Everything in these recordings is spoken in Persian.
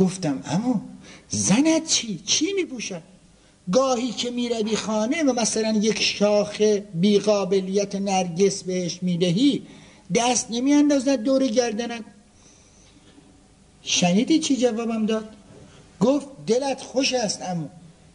گفتم عمو زنت چی میپوشد؟ گاهی که میروی خانه و مثلا یک شاخ بیقابلیت نرگس بهش میدهی دست نمیاندازد دور گردنت؟ شنیدی چی جوابم داد؟ گفت دلت خوش است عمو.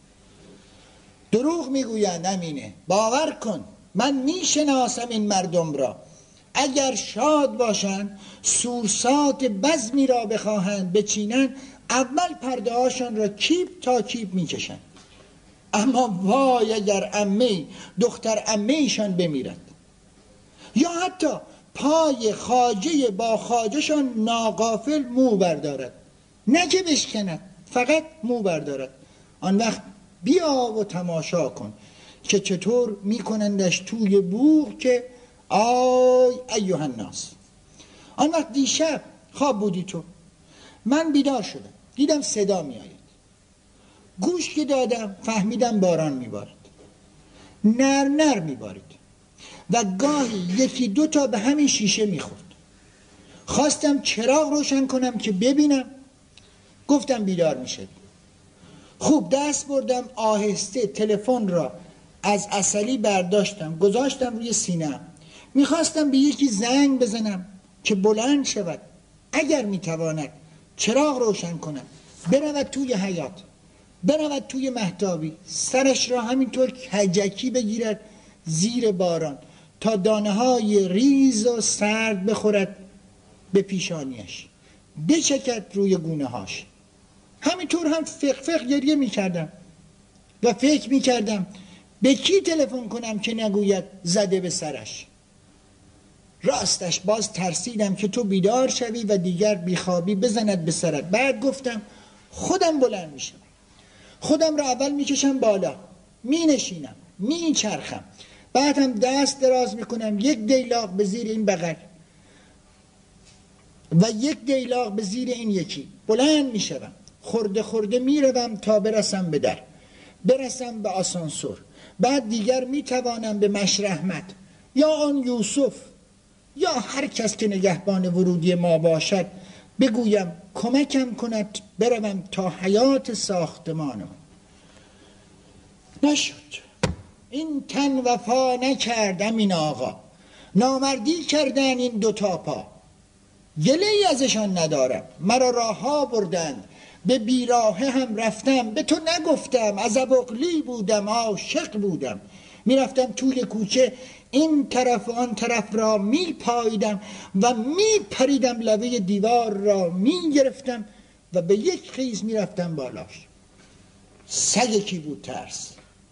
دروغ میگویند امینه، باور کن من میشناسم این مردم را، اگر شاد باشند سورسات بزمی را بخواهند بچینند اول پرده هاشان را کیپ تا کیپ میکشند، اما وای اگر عمه دختر عمه‌شان بمیرد یا حتی پای خواجه با خواجهشان ناغافل مو بردارد، نه که بشکند، فقط مو بردارد، آن وقت بیا و تماشا کن که چطور میکنندش توی بوق که آی ایها الناس. آن وقت دیشب خواب بودی تو، من بیدار شدم دیدم صدا می آید، گوش که دادم فهمیدم باران میبارد، نر میبارید و گاهی یکی دو تا به همین شیشه میخورد. خواستم چراغ روشن کنم که ببینم، گفتم بیدار میشه. خوب دست بردم آهسته تلفن را از عسلی برداشتم گذاشتم روی سینه‌ام، میخواستم به یکی زنگ بزنم که بلند شود، اگر میتواند چراغ روشن کنم، برود توی حیاط، برود توی مهتابی، سرش را همینطور کجکی بگیرد زیر باران تا دانه های ریز و سرد بخورد به پیشانیش، بچکد روی گونه هاش. همینطور هم فق گریه میکردم و فکر میکردم به کی تلفن کنم که نگوید زده به سرش. راستش باز ترسیدم که تو بیدار شوی و دیگر بیخوابی بزند به سرت. بعد گفتم خودم بلند میشم، خودم را اول میکشم بالا، مینشینم، میچرخم، بعد هم دست دراز میکنم یک دیلاق به زیر این بغل و یک دیلاق به زیر این یکی، بلند میشم، خورده خورده میروم تا برسم به در، برسم به آسانسور، بعد دیگر میتوانم به مشرحمت یا آن یوسف یا هر کس که نگهبان ورودی ما باشد بگویم کمکم کند بروم تا حیات ساختمانم. نشد، این تن وفا نکردم این آقا، نامردی کردن این دوتا پا، گله ای ازشان ندارم، مرا راهها بردند، به بیراهه هم رفتم، به تو نگفتم عزب اقلی بودم، عاشق بودم، میرفتم توی کوچه این طرف و آن طرف را میپاییدم و میپریدم لبه دیوار را میگرفتم و به یک خیز میرفتم بالاش. سگ کی بود ترس،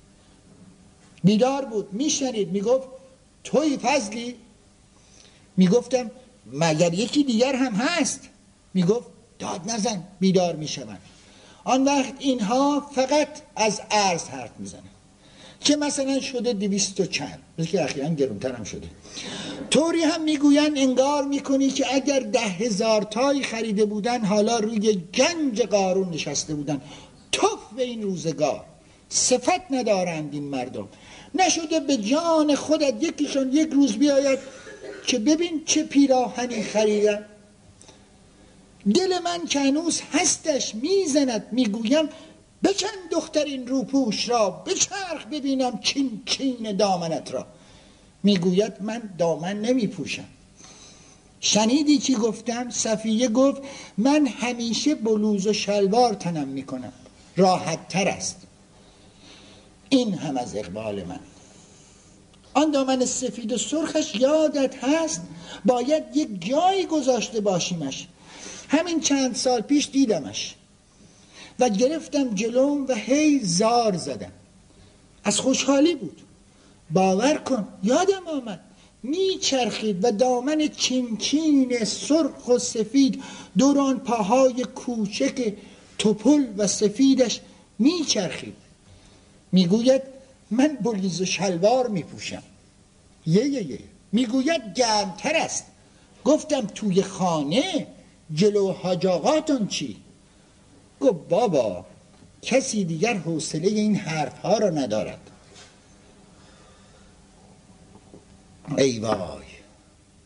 بیدار بود، میشنید، میگفت توی فضلی؟ میگفتم مگر یکی دیگر هم هست؟ میگفت داد نزن، بیدار میشوند. آن وقت اینها فقط از ارز حرف میزنن که مثلا شده 200 و چند، بلکه اخیراً گرونتر هم شده. طوری هم میگوین انگار میکنی که اگر 10,000 تایی خریده بودن حالا روی گنج قارون نشسته بودن. توف به این روزگار، صفت ندارند این مردم. نشده به جان خودت یکیشون یک روز بیاید که ببین چه پیراهنی خریدم؟ دل من که هنوز هستش میزند، میگویم بکن دخترین روپوش را، بچرخ ببینم چین چین دامنت را. میگوید من دامن نمیپوشم. شنیدی چی گفتم؟ صفیه گفت من همیشه بلوز و شلوار تنم میکنم، راحت تر است. این هم از اقبال من. آن دامن سفید و سرخش یادت هست؟ باید یک جایی گذاشته باشیمش. همین چند سال پیش دیدمش و گرفتم جلوم و هی زار زدم، از خوشحالی بود. باور کن یادم آمد میچرخید و دامن چینچین سرخ و سفید دوران پاهای کوچک توپل و سفیدش میچرخید. میگوید من بلیز و شلوار میپوشم. یه میگوید گرمتر است. گفتم توی خانه جلو حاج آقاتون چی؟ گفت بابا کسی دیگر حوصله این حرف ها را ندارد. ای وای،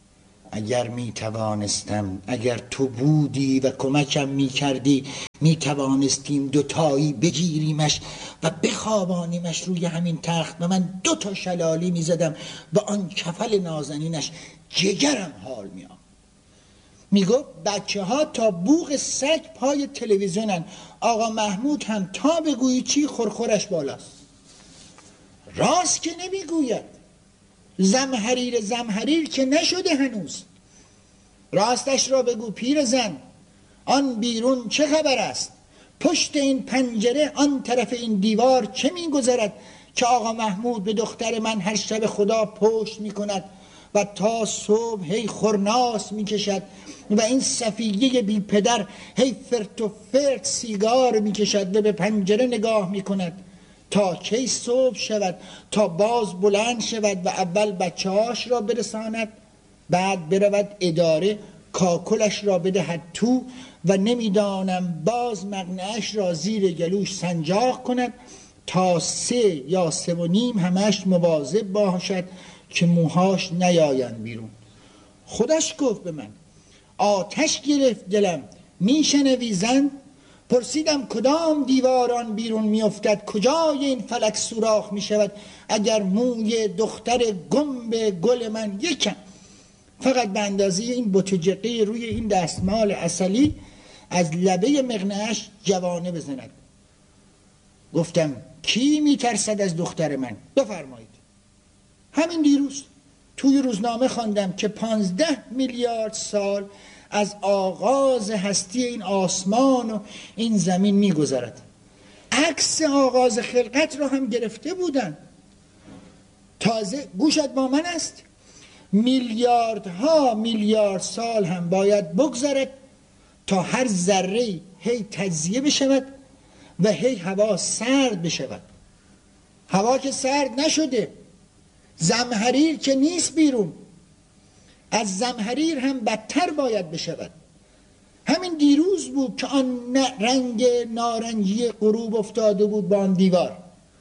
اگر می توانستم، اگر تو بودی و کمکم می کردی، می توانستیم دوتایی بگیریمش و بخوابانیمش روی همین تخت و من 2 شلالی می زدم و آن کفل نازنینش جگرم حال می آمد. می گفت بچه ها تا بوق سگ پای تلویزیونن، آقا محمود هم تا بگویی چی خورخورش بالاست. راست که نمی گوید. زمهریر که نشده هنوز. راستش را بگو پیرزن، آن بیرون چه خبر است؟ پشت این پنجره آن طرف این دیوار چه می گذرد که آقا محمود به دختر من هر شب خدا پشت می کند و تا صبح هی خورناس می کشد و این صفیه بی پدر هی فرت و فرت سیگار می کشد و به پنجره نگاه می کند تا کی صبح شود، تا باز بلند شود و اول بچه‌هاش را برساند، بعد برود اداره کاکلش را بدهد تو و نمیدانم باز مقنعش را زیر گلوش سنجاق کند تا 3 یا 3:30 همش مواظب باشد که موهاش نیایند بیرون. خودش گفت به من آتش گرفت دلم، میشنوی زن؟ پرسیدم کدام دیواران بیرون میافتد، کجای این فلک سوراخ میشود اگر موی دختر گنب گل من یکم فقط به اندازه این بتجقه روی این دستمال عسلی از لبه مقنعش جوانه بزند. گفتم کی میترسد از دختر من؟ بفرمایید. همین دیروز توی روزنامه خواندم که 15 میلیارد سال از آغاز هستی این آسمان و این زمین میگذرد. عکس آغاز خلقت را هم گرفته بودن. تازه گوشت با من است، میلیاردها میلیارد سال هم باید بگذرد تا هر ذره هی تجزیه بشود و هی هوا سرد بشود. هوا که سرد نشده، زمهریر که نیست بیرون، از زمهریر هم بدتر باید بشود. همین دیروز بود که آن رنگ نارنجی غروب افتاده بود با آن دیوار.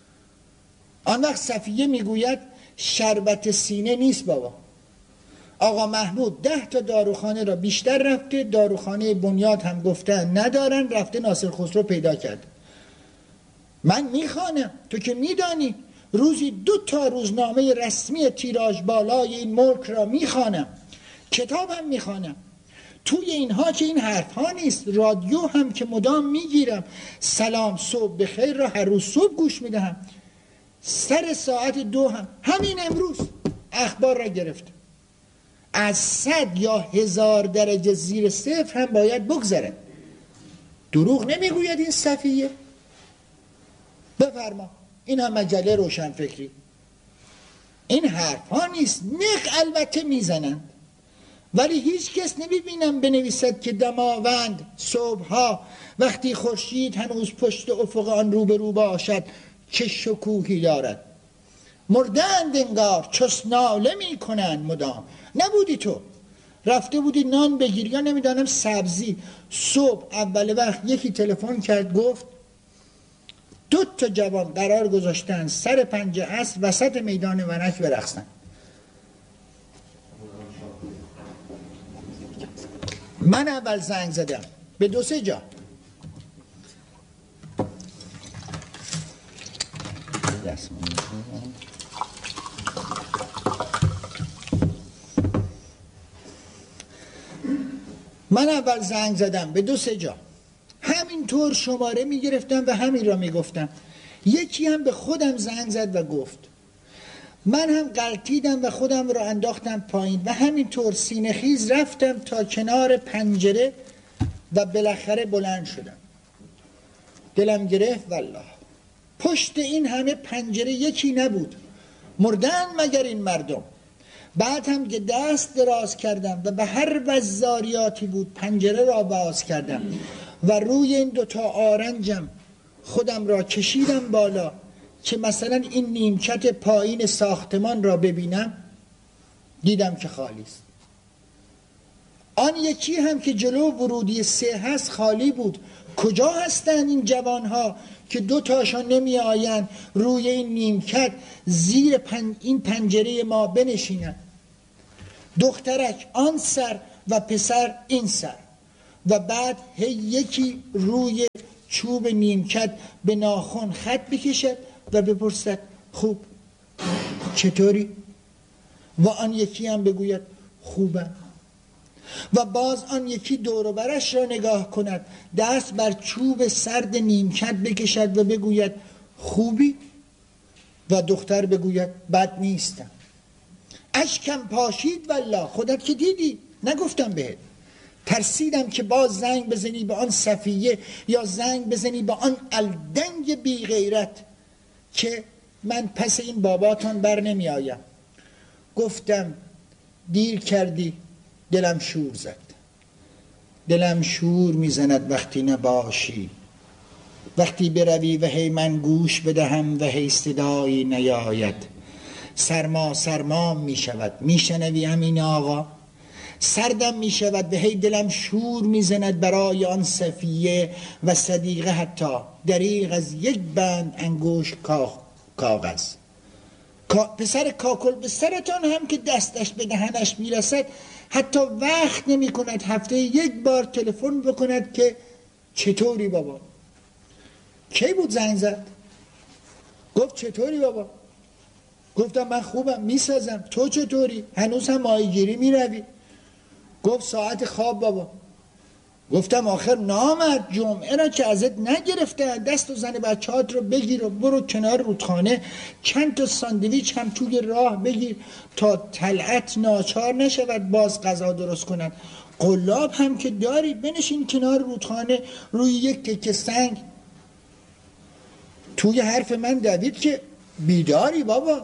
آن وقت صفیه میگوید شربت سینه نیست بابا. آقا محمود 10 تا داروخانه را بیشتر رفته، داروخانه بنیاد هم گفتن ندارن، رفته ناصر خسرو پیدا کرد. من میخوانم، تو که میدانی روزی 2 تا روزنامه رسمی تیراژ بالای این ملک را میخوانم، کتاب هم میخوانم. توی اینها که این حرف ها نیست، رادیو هم که مدام میگیرم، سلام صبح بخیر را هر روز صبح گوش میدهم، سر ساعت 2 هم همین امروز اخبار را گرفته. از 100 یا 1000 درجه زیر صفر هم باید بگذره. دروغ نمیگوید این صفیه. بفرما. این هم مجله روشنفکری. این حرف ها نیست. نق البته میزنند، ولی هیچ کس نمیبینم بنویسد که دماوند صبحها وقتی خورشید هنوز پشت افق آن روبرو باشد چه شکوهی دارد. مردند انگار، چس ناله میکنند مدام. نبودی تو، رفته بودی نان بگیری یا نمیدانم سبزی، صبح اول وقت یکی تلفن کرد گفت 2 تا جوان قرار گذاشتن سر 5 عصر وسط میدان ونک برقصن. من اول زنگ زدم به 2-3 جا. من اول زنگ زدم به 2-3 جا، همینطور شماره میگرفتم و همین را میگفتم. یکی هم به خودم زنگ زد و گفت، من هم غلطیدم و خودم را انداختم پایین و همینطور سینه خیز رفتم تا کنار پنجره و بالاخره بلند شدم. دلم گرفت والله. پشت این همه پنجره یکی نبود. مردن مگر این مردم؟ بعد هم که دست دراز کردم و به هر وزاریاتی بود پنجره را باز کردم و روی این 2 تا آرنجم خودم را کشیدم بالا که مثلا این نیمکت پایین ساختمان را ببینم، دیدم که خالی است. آن یکی هم که جلو ورودی 3 هست خالی بود. کجا هستند این جوانها که 2 تاشان نمی آیند روی این نیمکت زیر این پنجره ما بنشینند؟ دخترک آن سر و پسر این سر، و بعد یکی روی چوب نیمکت به ناخن خط بکشد و بپرسد خوب چطوری؟ و آن یکی هم بگوید خوبم. و باز آن یکی دور و برش را نگاه کند، دست بر چوب سرد نیمکت بکشد و بگوید خوبی؟ و دختر بگوید بد نیستم. اشکم پاشید والله، خودت که دیدی، نگفتم بهت؟ ترسیدم که باز زنگ بزنی به آن صفیه یا زنگ بزنی به آن الدنگ بی غیرت که من پس این باباتان بر نمی آیم. گفتم دیر کردی، دلم شور زد. دلم شور میزند وقتی نباشی، وقتی بروی و هی من گوش بدهم و هی صدایی نیاید. سرما سرما میشود، میشنوی امین آقا؟ سردم میشود و هی دلم شور میزند برای آن صفیه و صدیقه، حتی دریغ از یک بند انگشت کاغذ. پسر کاکل به سرتان هم که دستش به دهنش میرسد حتی وقت نمی کند هفته یک بار تلفن بکند که چطوری بابا؟ کی بود زنگ زد؟ گفت چطوری بابا؟ گفتم من خوبم میسازم. تو چطوری؟ هنوز هم ماهیگیری میروی؟ گفت ساعت خواب بابا. گفتم آخر نامرد، جمعه را که ازت نگرفته، دست و زن بچه‌هات رو بگیر و برو کنار رودخانه چند تا ساندویچ هم توی راه بگیر تا طلعت ناچار نشود باز غذا درست کنن. قلاب هم که داری، بنشین کنار رودخانه روی یک تکه سنگ. توی حرف من دوید که بیداری بابا.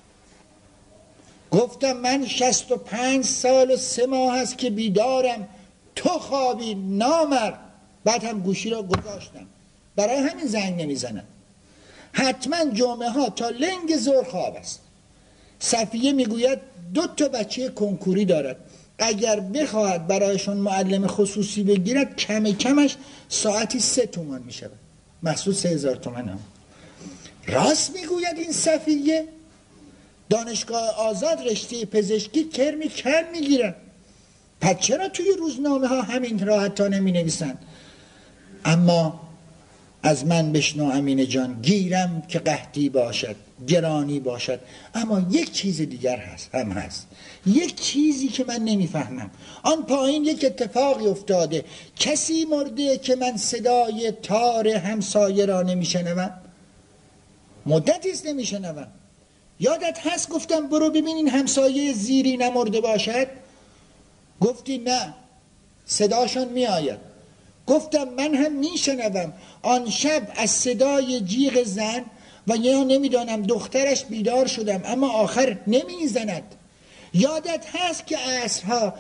گفتم من 65 سال و 3 ماه هست که بیدارم، تو خوابی نامرد. بعد هم گوشی را گذاشتم، برای همین زنگ نمیزنم. حتما جمعه ها تا لنگ ظهر خواب است. صفیه میگوید 2 تا بچه کنکوری دارد، اگر بخواهد برایشون معلم خصوصی بگیرد کم کمش ساعتی 3 تومان میشود، محصول 3000 تومان هم. راست میگوید این صفیه؟ دانشگاه آزاد رشته پزشکی کرمی کم میگیرن، پس چرا توی روزنامه ها همین راحت ها نمی نویسن؟ اما از من بشنو امین جان، گیرم که قحطی باشد، گرانی باشد، اما یک چیز دیگر هست. یک چیزی که من نمیفهمم. آن پایین یک اتفاقی افتاده، کسی مرده که من صدای تار همسایه را نمیشنوم، مدتی است نمیشنوم. یادت هست گفتم برو ببین این همسایه زیری نمرده باشد؟ گفتی نه صداشان می آید. گفتم من هم می شنوم. آن شب از صدای جیغ زن و یا نمیدانم دخترش بیدار شدم، اما آخر نمی زند. یادت هست که عصرها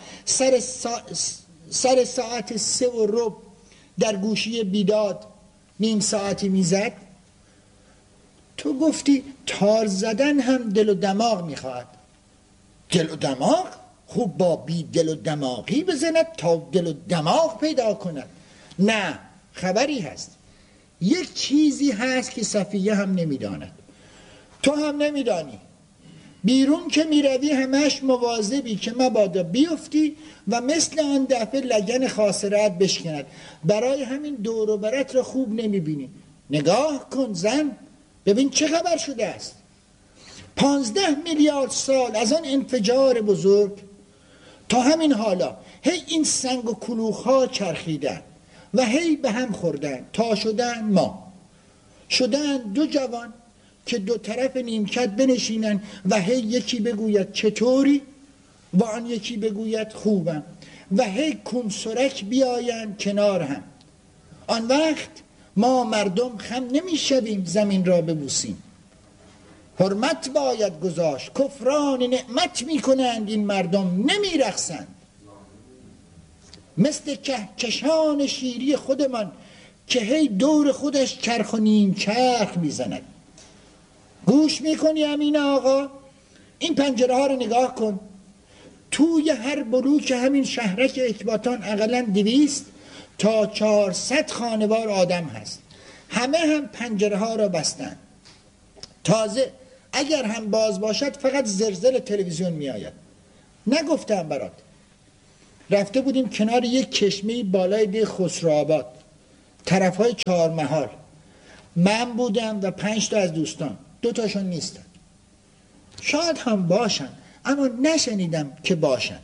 سر ساعت 3:15 در گوشی بیداد نیم ساعتی می زد؟ تو گفتی تار زدن هم دل و دماغ می خواهد. دل و دماغ؟ خوب با بی دل و دماغی بزند تا دل و دماغ پیدا کند. نه، خبری هست. یک چیزی هست که صفیه هم نمیداند، تو هم نمیدانی. بیرون که میروی همش مواظبی که مبادا بیفتی و مثل آن دفعه لگن خاصرت بشکند. برای همین دور و برت را خوب نمیبینی. نگاه کن زن، ببین چه خبر شده است. 15 میلیارد سال از آن انفجار بزرگ تا همین حالا هی این سنگ و کلوخ ها چرخیدن و هی به هم خوردن تا شدن ما. شدن 2 جوان که 2 طرف نیمکت بنشینن و هی یکی بگوید چطوری و آن یکی بگوید خوبم و هی کنسرک بیاین کنار هم. آن وقت ما مردم خم نمیشویم زمین را ببوسیم. حرمت باید گذاشت، کفران نعمت میکنند این مردم، نمیرقصند. مثل کهکشان شیری خودمان که هی دور خودش چرخ و نیم چرخ میزند. گوش میکنی امین آقا؟ این پنجره ها رو نگاه کن. توی هر بلوک همین شهرک اکباتان اقلا 200 تا 400 خانوار آدم هست. همه هم پنجره ها را بستن. تازه اگر هم باز باشد فقط زلزله تلویزیون می آید. نگفتم برات. رفته بودیم کنار یک چشمه بالای ده خسروآباد، طرفهای چهارمحال. من بودم و 5 تا از دوستان، 2 تاشون نیستن. شاید هم باشن اما نشنیدم که باشن.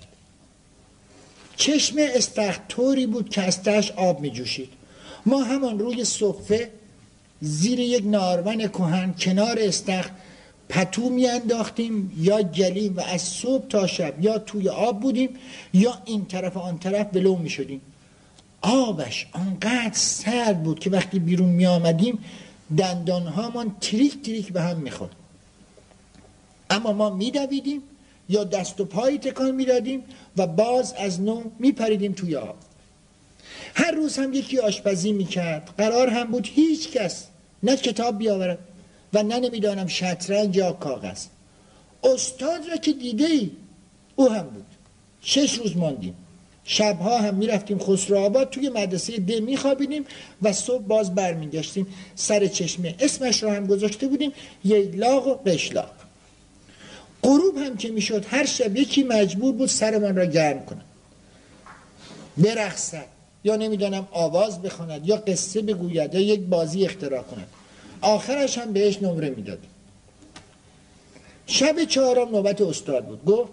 چشمه استخطوری بود که از تهش آب می جوشید. ما همان روی صفه زیر یک نارون کهن کنار استخر پتو می انداختیم یا گلیم و از صبح تا شب یا توی آب بودیم یا این طرف و آن طرف ولو می شدیم. آبش آنقدر سرد بود که وقتی بیرون می آمدیم دندانهامان تریک تریک به هم می خورد. اما ما می دویدیم یا دست و پایی تکان می دادیم و باز از نو می پریدیم توی آب. هر روز هم یکی آشپزی می کرد. قرار هم بود هیچ کس نه کتاب بیاورد و نه نمیدانم شطرنج یا کاغذ. استاد را که دیده ای او هم بود. 6 روز ماندیم. شبها هم میرفتیم خسروآباد، توی مدرسه ده میخوابیدیم و صبح باز برمیگشتیم سر چشمه. اسمش را هم گذاشته بودیم ییلاق و قشلاق. غروب هم که میشد هر شب یکی مجبور بود سرمان را گرم کنه، برقصد یا نمیدانم آواز بخواند یا قصه بگوید یا یک بازی اختراع کند. آخرش هم بهش نمره میداد. شب 4 نوبت استاد بود. گفت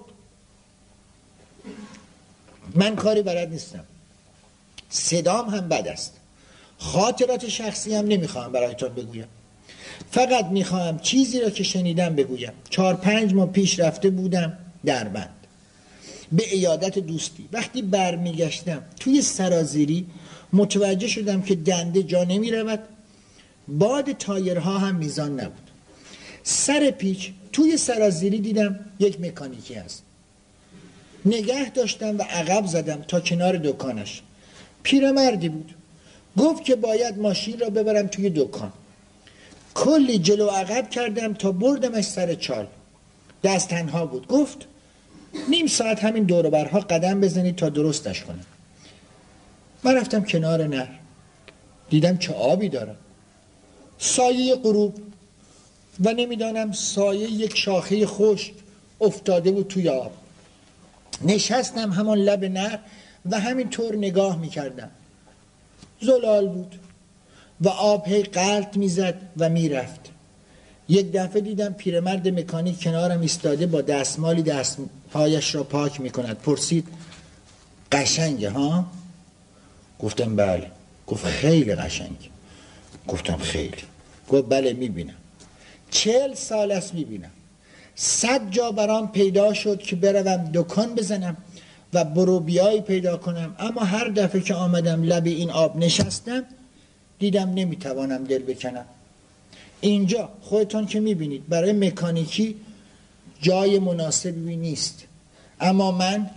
من کاری بلد نیستم، صدام هم بد است، خاطرات شخصی هم نمیخواهم برایتان بگویم، فقط میخواهم چیزی را که شنیدم بگویم. 4-5 ماه پیش رفته بودم دربند به عیادت دوستی. وقتی برمیگشتم توی سرازیری متوجه شدم که دنده جا نمیرود، باد تایرها هم میزان نبود. سر پیچ توی سرازیری دیدم یک مکانیکی هست. نگه داشتم و عقب زدم تا کنار دکانش. پیرمردی بود. گفت که باید ماشین را ببرم توی دکان. کلی جلو عقب کردم تا بردمش سر چال. دست تنها بود. گفت نیم ساعت همین دور و برها قدم بزنید تا درستش کنم. من رفتم کنار نهر، دیدم چه آبی داره، سایه غروب و نمیدانم سایه یک شاخه خشک افتاده بود توی آب. نشستم همان لب نهر و همینطور نگاه میکردم. زلال بود و آب هی غلط میزد و میرفت. یک دفعه دیدم پیرمرد مکانیک کنارم ایستاده با دستمالی دستپایش را پاک میکند. پرسید قشنگه ها؟ گفتم بله. گفت خیلی قشنگ. گفتم خیلی. گفت بله میبینم، 40 سال است میبینم. 100 جا برام پیدا شد که بروم دکان بزنم و بروبیایی پیدا کنم، اما هر دفعه که آمدم لب این آب نشستم دیدم نمیتوانم دل بکنم. اینجا خودتون که میبینید برای مکانیکی جای مناسبی نیست. اما من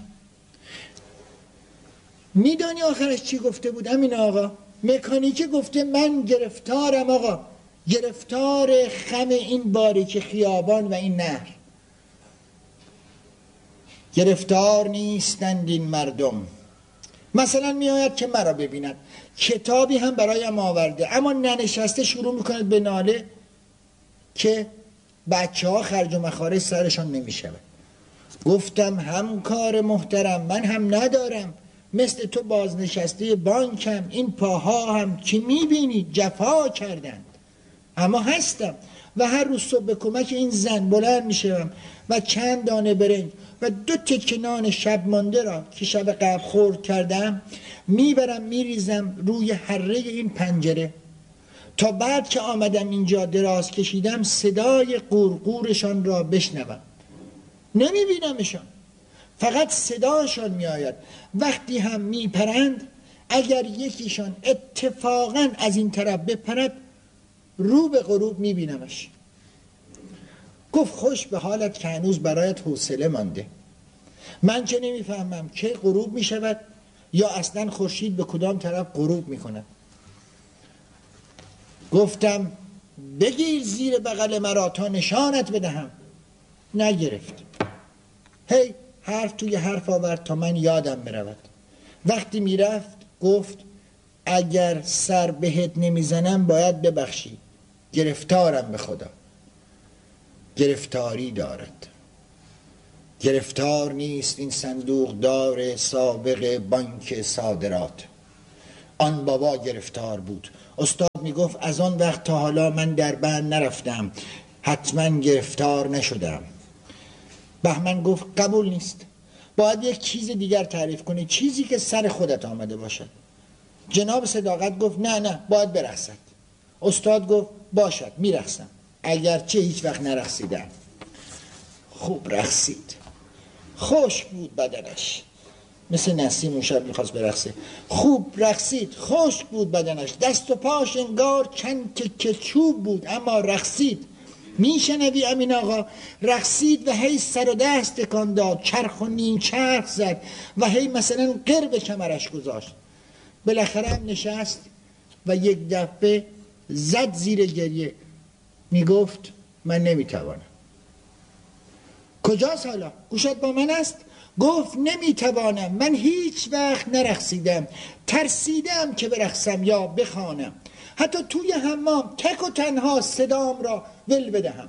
میدانی آخرش چی گفته بود امین آقا؟ مکانیکی گفته من گرفتارم آقا، گرفتار خم این باریک خیابان و این نهر. گرفتار نیستند این مردم. مثلا میآید که مرا ببیند، کتابی هم برایم آورده اما ننشسته شروع میکند به ناله که بچه ها خرج و مخارج سرشان نمیشود. گفتم همکار محترم من هم ندارم، مثل تو بازنشسته بانکم، این پاها هم که میبینی جفا کردند، اما هستم و هر روز صبح به کمک این زن بلند میشم و چند دانه برنج و 2 تکه نان شب مانده را که شب قبل خورد کردم میبرم میریزم روی حره این پنجره تا بعد که آمدم اینجا دراز کشیدم صدای قورقورشان را بشنوم. نمیبینمشان، فقط صداشان میآید. وقتی هم میپرند اگر یکیشان اتفاقا از این طرف بپرد رو به غروب میبینمش. گفت خوش به حالت که هنوز برایت حوصله مانده. من که نمیفهمم که غروب میشود یا اصلا خورشید به کدام طرف غروب میکند. گفتم بگیر زیر بغل مرا تا نشانت بدهم. نگرفت. هی حرف توی حرف آورد تا من یادم برود. وقتی میرفت گفت اگر سر بهت نمیزنم باید ببخشی، گرفتارم به خدا، گرفتاری دارد. گرفتار نیست این صندوق دار سابق بانک صادرات. آن بابا گرفتار بود. استاد میگفت از آن وقت تا حالا من در بند نرفتم، حتما گرفتار نشدم. بهمن گفت قبول نیست، باید یک چیز دیگر تعریف کنی، چیزی که سر خودت آمده باشد. جناب صداقت گفت نه باید برقصد. استاد گفت باشد میرقصم، اگرچه هیچ وقت نرقصیدم. خوب رقصید، خوش بود بدنش، مثل نسیم اون شب میخواست برقصه. خوب رقصید، خوش بود بدنش، دست و پاش انگار چند تکه چوب بود، اما رقصید. میشنوی امین آقا؟ رقصید و هی سر و دست تکان داد، چرخ و نیم چرخ زد و هی مثلا قرب کمرش گذاشت. بالاخره هم نشست و یک دفعه زد زیر گریه. میگفت من نمیتوانم. کجاست حالا؟ گوشت با من است؟ گفت نمیتوانم، من هیچ وقت نرقصیدم، ترسیدم که برقصم یا بخوانم، حتی توی حمام تک و تنها صدام را ول بدهم.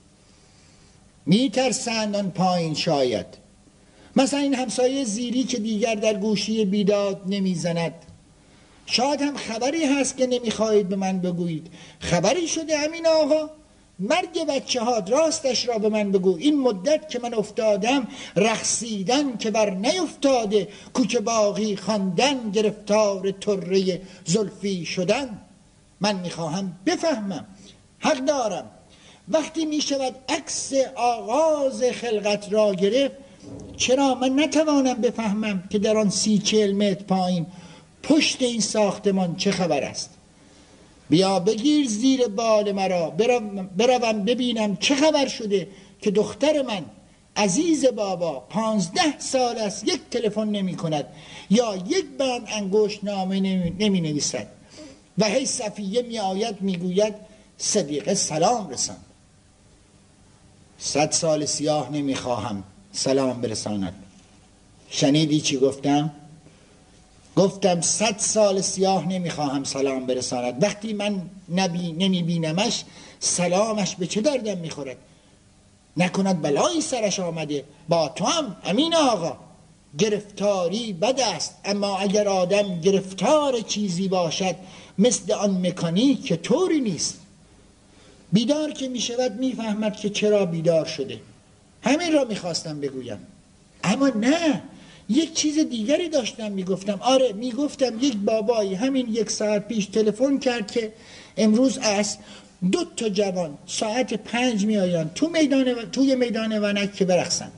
میترسند آن پایین شاید، مثلا این همسایه زیری که دیگر در گوشی بیداد نمیزند. شاید هم خبری هست که نمیخواهید به من بگویید. خبری شده امین آقا؟ مرگ بچه ها راستش را به من بگو. این مدت که من افتادم رقصیدن که بر نیفتاده، کوچه باقی خواندن، گرفتار طره زلفی شدن. من میخواهم بفهمم، حق دارم. وقتی میشود عکس آغاز خلقت را گرفت، چرا من نتوانم بفهمم که در آن 30-40 متر پایین پشت این ساختمان چه خبر است؟ بیا بگیر زیر بال مرا، بروم ببینم چه خبر شده که دختر من عزیز بابا 15 سال است یک تلفن نمی کند یا یک بند انگشت نامه نمی نویسد و هی صفیه می آید می گوید صدیقه سلام رسان. 100 سال سیاه نمی خواهم سلام برساند. شنیدی چی گفتم؟ گفتم 100 سال سیاه نمیخواهم سلام برساند. وقتی من نمیبینمش سلامش به چه دردم میخورد؟ نکند بلایی سرش آمده. با تو هم امین آقا گرفتاری بد است، اما اگر آدم گرفتار چیزی باشد مثل آن مکانیک که طوری نیست. بیدار که میشود میفهمد که چرا بیدار شده. همین را میخواستم بگویم، اما نه، یک چیز دیگری داشتم میگفتم. آره میگفتم یک بابایی همین 1 ساعت پیش تلفن کرد که امروز عصر 2 جوان ساعت 5 میآیند توی میدان ونک که برقصن.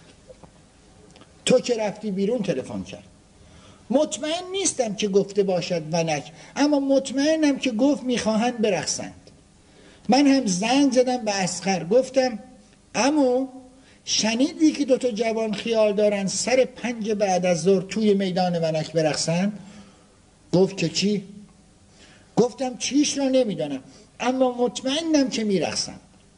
تو که رفتی بیرون تلفن کرد. مطمئن نیستم که گفته باشد ونک، اما مطمئنم که گفت میخواهند برقصند. من هم زنگ زدم به اصغر، گفتم عمو شنیدی که 2 جوان خیال دارن سر 5 بعد از ظهر توی میدان ونک برقصن؟ گفت که چی؟ گفتم چیش را نمیدانم، اما مطمئنم که میرقصن.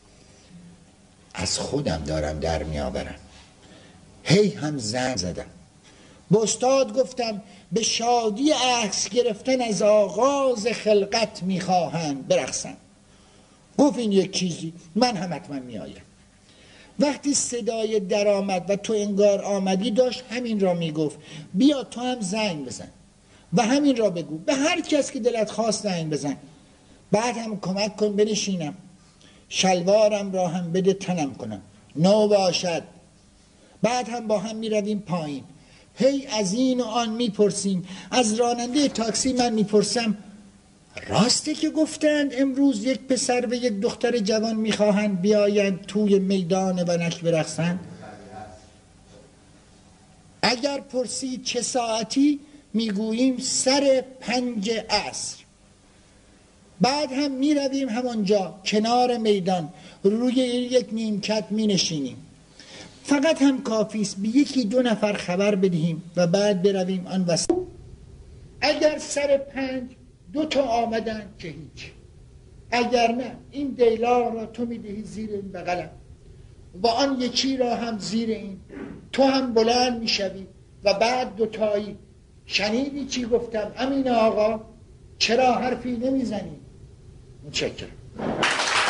از خودم دارم در میآورم. هی هم زنگ زدم به استاد، گفتم به شادی عکس گرفتن از آغاز خلقت میخواهند برقصن. گفت این یک چیزی، من هم حتما میآیم. وقتی صدای در آمد و تو انگار آمدی داشت همین را میگفت، بیا تو هم زنگ بزن و همین را بگو، به هر کس که دلت خواست زنگ بزن. بعد هم کمک کن بنشینم، شلوارم را هم بده تنم کنم، نو باشد. بعد هم با هم میرویم پایین، هی از این و آن میپرسیم. از راننده تاکسی من میپرسم راسته که گفتند امروز یک پسر و یک دختر جوان میخواهند بیایند توی میدان ونک برقصند؟ اگر پرسید چه ساعتی میگوییم سر 5 عصر. بعد هم میرویم همانجا کنار میدان روی یک نیمکت مینشینیم. فقط هم کافیست به 1-2 نفر خبر بدهیم و بعد برویم آن وسط. اگر سر 5 2 آمدن که هیچ، اگر نه این دیلار را تو میدهی زیر این بغلم و آن یکی را هم زیر این، تو هم بلند میشوی و بعد 2 تایی. شنیدی چی گفتم امین آقا؟ چرا حرفی نمیزنی؟ متشکرم.